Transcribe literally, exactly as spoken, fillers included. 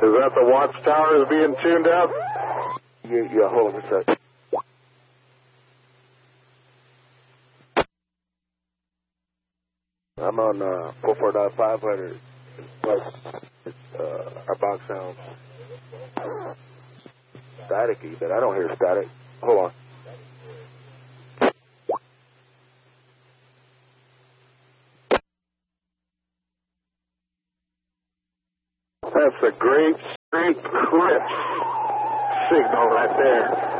Is that the watchtower is being tuned up? Yeah, yeah, hold on a sec. I'm on uh, four four dot five hundred. Uh, our box sounds staticky, but I don't hear static. Hold on. That's a great, great crisp signal right there.